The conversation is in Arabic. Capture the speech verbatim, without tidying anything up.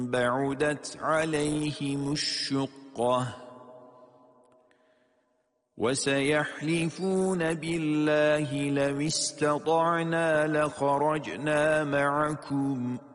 بعدت عليهم الشقة وسيحلفون بالله لو استطعنا لخرجنا معكم